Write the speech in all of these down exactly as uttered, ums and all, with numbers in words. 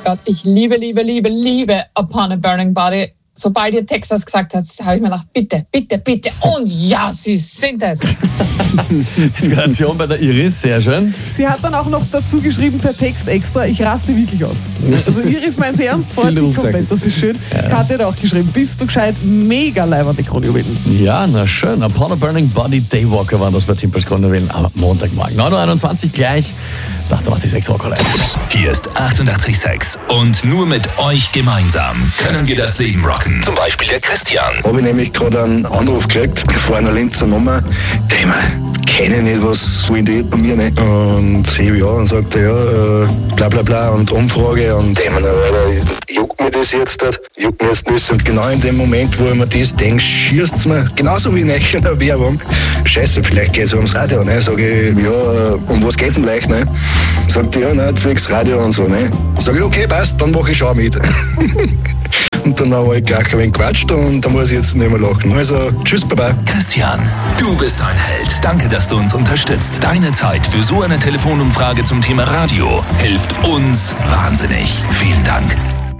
Gott, ich liebe, liebe, liebe, liebe Upon a Burning Body. Sobald ihr Texas gesagt habt, habe ich mir gedacht, bitte, bitte, bitte. Und ja, sie sind es. Inspiration bei der Iris, sehr schön. Sie hat dann auch noch dazu geschrieben per Text extra, ich raste wirklich aus. Also Iris meint es ernst, freut sich komplett, das ist schön. Ja. Katja hat auch geschrieben, bist du gescheit, mega leibernde Kronjuwelen. Ja, na schön. Upon a Burning Body, Daywalker waren das bei Timpels Kronjuwelen am Montagmorgen. neun Uhr einundzwanzig gleich, sagt achtundsechzig Rock Live. Hier ist achtundachtzig Komma sechs und nur mit euch gemeinsam können wir das Leben rocken. Zum Beispiel der Christian. Habe ich nämlich gerade einen Anruf gekriegt von einer Linzer Nummer. Thema, kenne ich nicht, was wollen die bei mir nicht? Und hebe ich an und sagte, ja, äh, bla bla bla und Umfrage und Thema, juckt mir das jetzt, juckt mir jetzt nicht. Und genau in dem Moment, wo ich mir das denke, schießt es mir, genauso wie in einer Werbung. Scheiße, vielleicht geht es ums Radio, ne? Sage ich, ja, um was geht's denn gleich, ne? Sagt die, ja, ne, zwecks Radio und so, ne? Sage ich, okay, passt, dann mache ich schon mit. Und dann habe ich gleich ein wenig gequatscht und da muss ich jetzt nicht mehr lachen. Also, tschüss, baba. Christian, du bist ein Held. Danke, dass du uns unterstützt. Deine Zeit für so eine Telefonumfrage zum Thema Radio hilft uns wahnsinnig. Vielen Dank.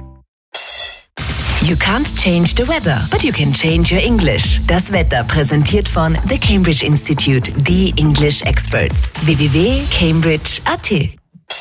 You can't change the weather, but you can change your English. Das Wetter präsentiert von The Cambridge Institute, the English Experts. w w w punkt cambridge punkt a t.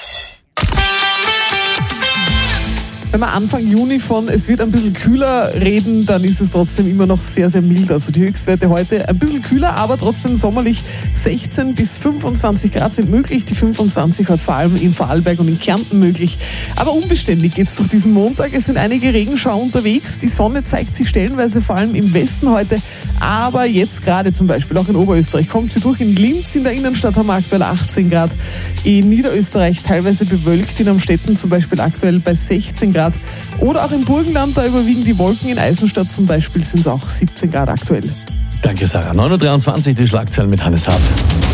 Wenn wir Anfang Juni von es wird ein bisschen kühler reden, dann ist es trotzdem immer noch sehr, sehr mild. Also die Höchstwerte heute ein bisschen kühler, aber trotzdem sommerlich. sechzehn bis fünfundzwanzig Grad sind möglich. Die fünfundzwanzig hat vor allem in Vorarlberg und in Kärnten möglich. Aber unbeständig geht es durch diesen Montag. Es sind einige Regenschauer unterwegs. Die Sonne zeigt sich stellenweise vor allem im Westen heute. Aber jetzt gerade zum Beispiel auch in Oberösterreich kommt sie durch. In Linz in der Innenstadt haben wir aktuell achtzehn Grad. In Niederösterreich teilweise bewölkt. In Amstetten zum Beispiel aktuell bei sechzehn Grad. Oder auch im Burgenland, da überwiegen die Wolken. In Eisenstadt zum Beispiel sind es auch siebzehn Grad aktuell. Danke, Sarah. neun Uhr dreiundzwanzig, die Schlagzeilen mit Hannes Hart.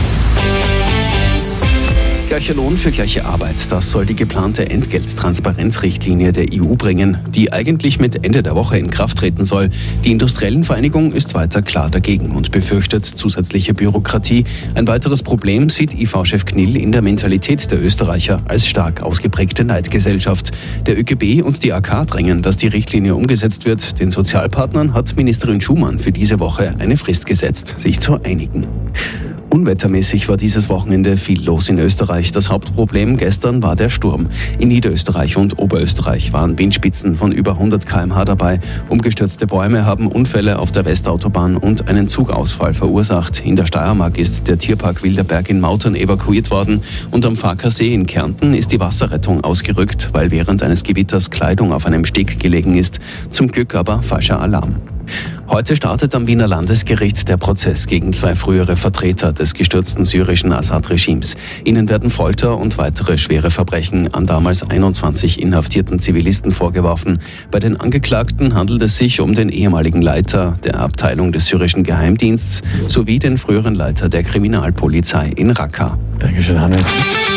Gleicher Lohn für gleiche Arbeit, das soll die geplante Entgelttransparenzrichtlinie der E U bringen, die eigentlich mit Ende der Woche in Kraft treten soll. Die Industriellenvereinigung ist weiter klar dagegen und befürchtet zusätzliche Bürokratie. Ein weiteres Problem sieht I V-Chef Knill in der Mentalität der Österreicher als stark ausgeprägte Neidgesellschaft. Der ÖGB und die A K drängen, dass die Richtlinie umgesetzt wird. Den Sozialpartnern hat Ministerin Schumann für diese Woche eine Frist gesetzt, sich zu einigen. Unwettermäßig war dieses Wochenende viel los in Österreich. Das Hauptproblem gestern war der Sturm. In Niederösterreich und Oberösterreich waren Windspitzen von über hundert Kilometer pro Stunde dabei. Umgestürzte Bäume haben Unfälle auf der Westautobahn und einen Zugausfall verursacht. In der Steiermark ist der Tierpark Wilderberg in Mautern evakuiert worden und am Farkasee in Kärnten ist die Wasserrettung ausgerückt, weil während eines Gewitters Kleidung auf einem Steg gelegen ist. Zum Glück aber falscher Alarm. Heute startet am Wiener Landesgericht der Prozess gegen zwei frühere Vertreter des gestürzten syrischen Assad-Regimes. Ihnen werden Folter und weitere schwere Verbrechen an damals einundzwanzig inhaftierten Zivilisten vorgeworfen. Bei den Angeklagten handelt es sich um den ehemaligen Leiter der Abteilung des syrischen Geheimdienstes sowie den früheren Leiter der Kriminalpolizei in Raqqa. Dankeschön, Hannes.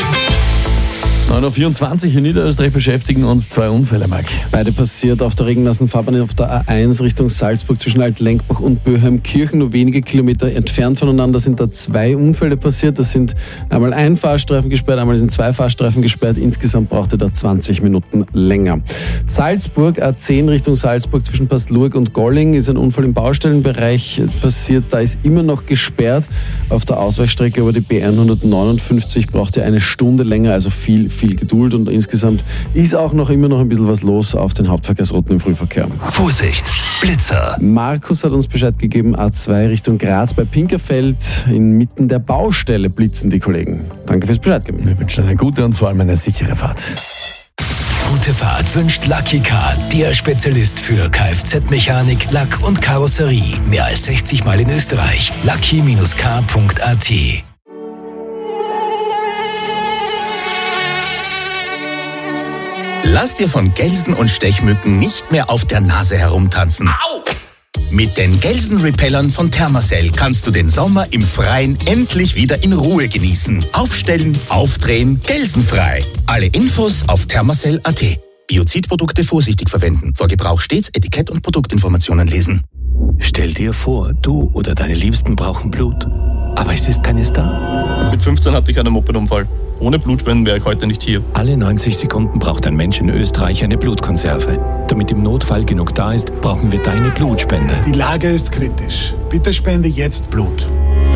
neun Uhr vierundzwanzig in Niederösterreich beschäftigen uns zwei Unfälle, Marc. Beide passiert auf der regennassen Fahrbahn auf der A eins Richtung Salzburg zwischen Altlenkbach und Böheimkirchen. Nur wenige Kilometer entfernt voneinander sind da zwei Unfälle passiert. Das sind einmal ein Fahrstreifen gesperrt, einmal sind zwei Fahrstreifen gesperrt. Insgesamt brauchte da zwanzig Minuten länger. Salzburg, A zehn Richtung Salzburg zwischen Passlurg und Golling ist ein Unfall im Baustellenbereich passiert. Da ist immer noch gesperrt. Auf der Ausweichstrecke über die B hundertneunundfünfzig brauchte eine Stunde länger, also viel, viel Geduld und insgesamt ist auch noch immer noch ein bisschen was los auf den Hauptverkehrsrouten im Frühverkehr. Vorsicht, Blitzer! Markus hat uns Bescheid gegeben, A zwei Richtung Graz bei Pinkerfeld. Inmitten der Baustelle blitzen die Kollegen. Danke fürs Bescheid geben. Wir wünschen eine gute und vor allem eine sichere Fahrt. Gute Fahrt wünscht Lucky Car, der Spezialist für Kfz-Mechanik, Lack und Karosserie. Mehr als sechzig Mal in Österreich. lucky Bindestrich car Punkt a t. Lass dir von Gelsen und Stechmücken nicht mehr auf der Nase herumtanzen. Au! Mit den Gelsenrepellern von Thermacell kannst du den Sommer im Freien endlich wieder in Ruhe genießen. Aufstellen, aufdrehen, gelsenfrei. Alle Infos auf thermacell Punkt a t. Biozidprodukte vorsichtig verwenden. Vor Gebrauch stets Etikett und Produktinformationen lesen. Stell dir vor, du oder deine Liebsten brauchen Blut. Aber es ist keines da. Mit fünfzehn hatte ich einen Mopedunfall. Ohne Blutspenden wäre ich heute nicht hier. Alle neunzig Sekunden braucht ein Mensch in Österreich eine Blutkonserve. Damit im Notfall genug da ist, brauchen wir deine Blutspende. Die Lage ist kritisch. Bitte spende jetzt Blut.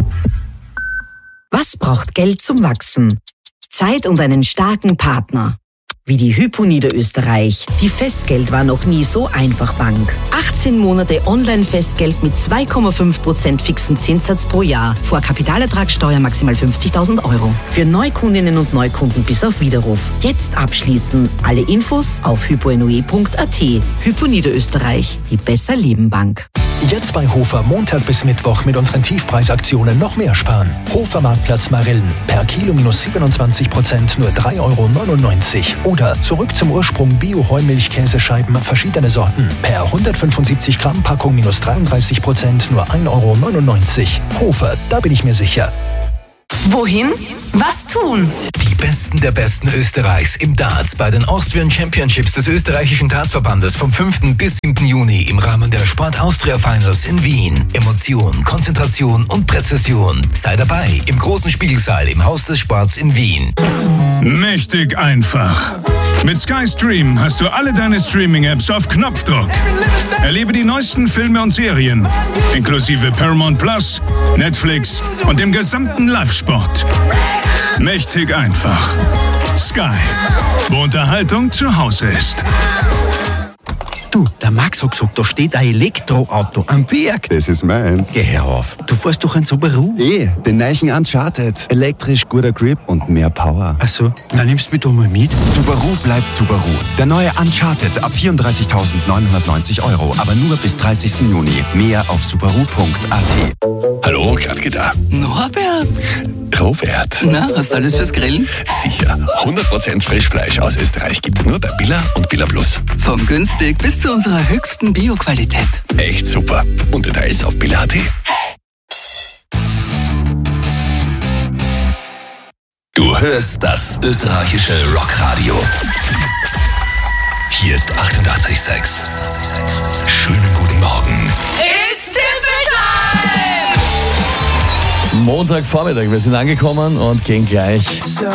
Was braucht Geld zum Wachsen? Zeit und einen starken Partner. Wie die Hypo Niederösterreich. Die Festgeld war noch nie so einfach Bank. achtzehn Monate Online-Festgeld mit zwei Komma fünf Prozent fixen Zinssatz pro Jahr. Vor Kapitalertragssteuer maximal fünfzigtausend Euro. Für Neukundinnen und Neukunden bis auf Widerruf. Jetzt abschließen. Alle Infos auf hyponue punkt at. Hypo Niederösterreich. Die Besser Leben Bank. Jetzt bei Hofer Montag bis Mittwoch mit unseren Tiefpreisaktionen noch mehr sparen. Hofer Marktplatz Marillen. Per Kilo minus siebenundzwanzig Prozent nur drei Euro neunundneunzig. Oder zurück zum Ursprung Bio-Heumilch-Käsescheiben verschiedene Sorten. Per hundertfünfundsiebzig Gramm Packung minus dreiunddreißig Prozent nur ein Euro neunundneunzig. Hofer, da bin ich mir sicher. Wohin? Was tun? Die Besten der Besten Österreichs im Darts bei den Austrian Championships des österreichischen Dartsverbandes vom fünften bis siebten Juni im Rahmen der Sport Austria Finals in Wien. Emotion, Konzentration und Präzision. Sei dabei im großen Spiegelsaal im Haus des Sports in Wien. Mächtig einfach. Mit SkyStream hast du alle deine Streaming-Apps auf Knopfdruck. Erlebe die neuesten Filme und Serien, inklusive Paramount Plus, Netflix und dem gesamten Live-Sport. Mächtig einfach. Sky, wo Unterhaltung zu Hause ist. Du, der Max hat gesagt, da steht ein Elektroauto am Berg. Das ist meins. Geh her auf. Du fährst doch ein Subaru. Eh, den neuen Uncharted. Elektrisch, guter Grip und mehr Power. Ach so, na nimmst du mich doch mal mit. Subaru bleibt Subaru. Der neue Uncharted ab vierunddreißigtausendneunhundertneunzig Euro, aber nur bis dreißigsten Juni. Mehr auf subaru punkt at. Hallo, Gradke da. Norbert. Robert. Na, hast du alles fürs Grillen? Sicher. hundert Prozent Frischfleisch aus Österreich gibt's nur bei Billa und Billa Plus. Vom günstig bis zu unserer höchsten Bio-Qualität. Echt super. Und Details auf billa punkt at. Du hörst das österreichische Rockradio. Hier ist achtundachtzig Komma sechs. Schönen guten Morgen. It's Simple Time! Montagvormittag, wir sind angekommen und gehen gleich